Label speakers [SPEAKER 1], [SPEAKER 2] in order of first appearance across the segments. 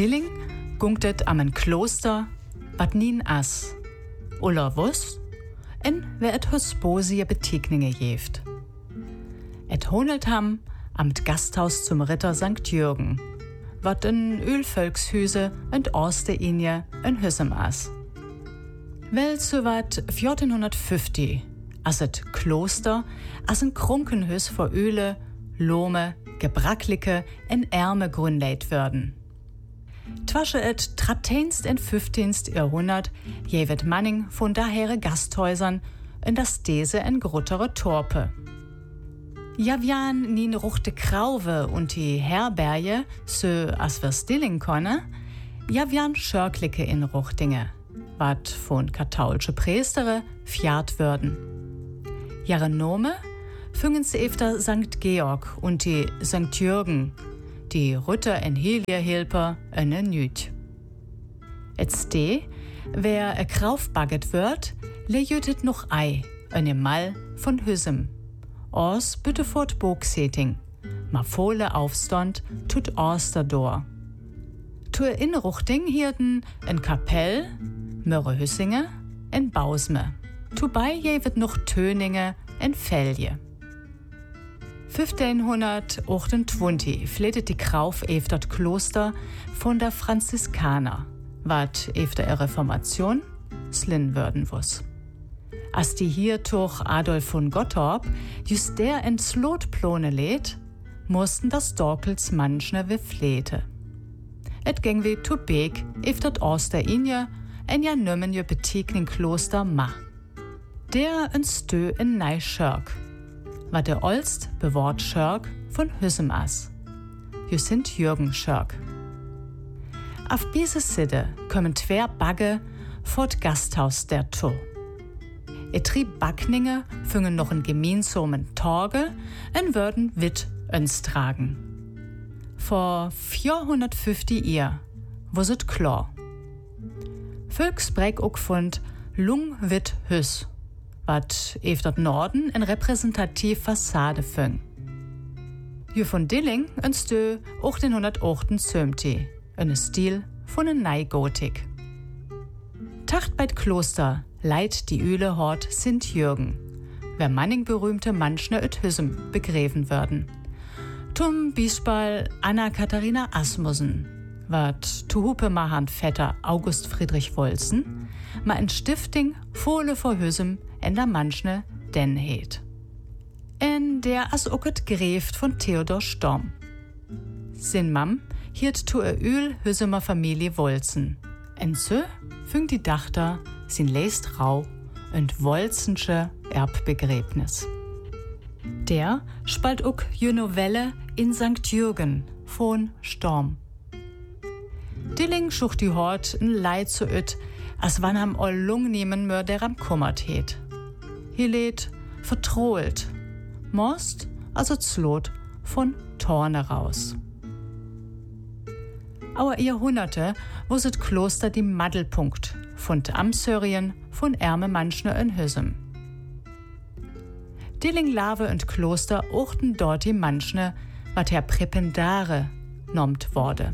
[SPEAKER 1] Dilling gungtet am ein Kloster, wat nien as. Oder wuss? En wer et Husbosie Betekninge jeft. Et honelt ham am Gasthaus zum Ritter St. Jürgen, wat in Ölvölkshüse und Orste Inje in Hüssem as. Wel so wat 1450, as et Kloster, as ein Krunkenhüs vor Öle, Lome, Gebracklicke en Ärme grünleit würden. Twasche et trattenst in 15. Jahrhundert jevet Manning von dahere Gasthäusern in das Dese en gruttere Torpe. Javian nien ruchte Krauve und die Herberge, so as wir's Dilling konne, javian Schörklicke in Ruchtinge, wat von katholsche Priestere fjart würden. Jahre Nome füngen sie efter St. Georg und die St. Jürgen, die Rütter en Helierhilper ene Nüt. Et ste, wer e Kraufbagget wird, lejötet noch Ei, ene Mal von Hüssem. Ors bitte fort Bogseting, ma Fohle aufstand, tut Orster dor. Tu in Ruchting hierden en Kapell, Mörre Hüssinge, en Bausme. Tu bei jevet noch Töninge, en Felje. 1528 fletet die Krauf efter das Kloster von der Franziskaner, wat efter der Reformation slin würden wuss. Als die hier durch Adolf von Gottorp just der in Slotplone lädt, mussten das Dorkels manchne wie flete. Et ging wie tu beg efter das Oster inje en ja nümmen je betekning Kloster ma. Der en stö in nei Schörk, war der Olst bewort Schörk von Hüssem as. Jo sind Jürgen Schörk. Auf diese Sitte kommen twer Bagge fort Gasthaus der To. Trieb Backninge füngen noch en gemeinsamen Torge en würden wit öns tragen. Vor 450 Jahr wo sit klar. Völksbreg ook fund Lung wit Hüss, wat efter Norden en repräsentativ Fassade füng. Jo von Dilling önstö 1878, en Stil von en Neigotik. Tacht bei Kloster leiht die Öle Hort Sint Jürgen, wer manning berühmte manchne öt Hüssem begräven würden. Zum Beispiel Anna-Katharina Asmussen, wat tu Hupe Mahand Vetter August Friedrich Wolzen, ma in Stifting Fohle vor Hüssem en der manchne den heet. En der as oket gräft von Theodor Storm. Sin Mam hiert tu Öl Hüssemer Familie Wolzen. En so füngt die Dachter sin leist rau und Wolzensche Erbbegräbnis. Der spalt ook je Novelle in St. Jürgen von Storm. Dilling schucht die Hort n Leid zu öt, as wann am all Lung nehmen mör der am kummert heet. Hier lädt vertrohlt, most also Zlot von Torne raus. Auer Jahrhunderte wusset Kloster die Maddelpunkt von Amsörien von Ärme manchne in Hüssem. Dilling Lave und Kloster ochten dort die manchne, wat Herr Präpendare nommt wurde.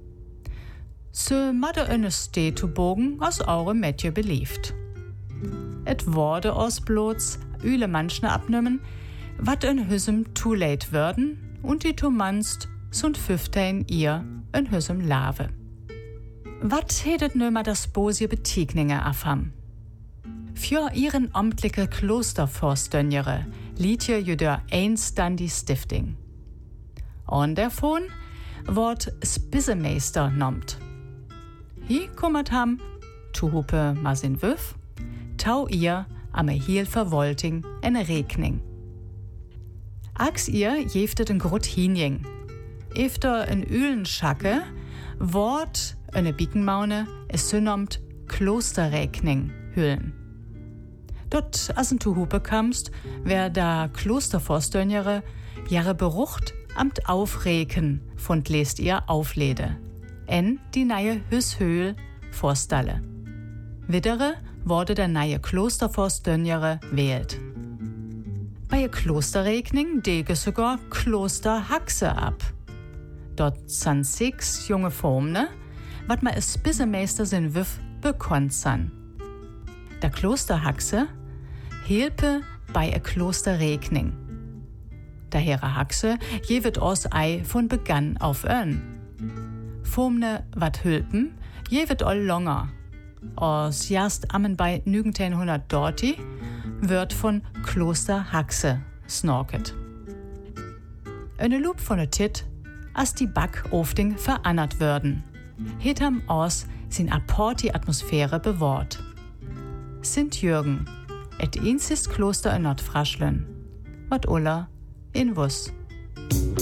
[SPEAKER 1] So madde eine Stetubogen aus eure Metje belieft. Et wurde aus bloß üle manchne abnümmen, wat in Hüssem too late würden und die Tumanst sunt 15 ihr in Hüssem Lave. Wat hedet nömer das Bosie Betekninge afham? Für ihren amtliche Klosterforstdönjere liet je jüder eins dann die Stifting. Und davon wort Spissemeister nommt. Hi kummert ham, tu Hupe ma sin Wüff, tau ihr am Hiel verwolting en Regning. Ax ihr jeftet en Grut hinjing. Efter en Ölenschacke wort eine Biekenmaune es synomt Klosterregning hüllen. Dort asen tu Hupe kamst, wer da Klosterforstdönjere jahre berucht amt Aufreken von lest ihr Auflede. En die neue Hüsshöhl Forstalle. Widdere wurde der neue Klosterforstdönjere wählt. Bei ihr Klosterregning dege sogar Klosterhaxe ab. Dort san 6 junge Formne, wat ma es Bissemeester sin Wiff bekannt san. Der Klosterhaxe helpe bei a Klosterregning. Der Herre Haxe jeweht aus Ei von Begann auf ön. Fomne wat hülpen jeweht all longer. Aus jast ammen bei 1900 wird von Klosterhaxe snorket. Eine Loop von der Tit, als die Backofding verannert würden, het ham aus sin apporti Atmosphäre bewahrt. Sint Jürgen, et einzig Kloster in Nordfraschlen, wat Ulla in Wuss.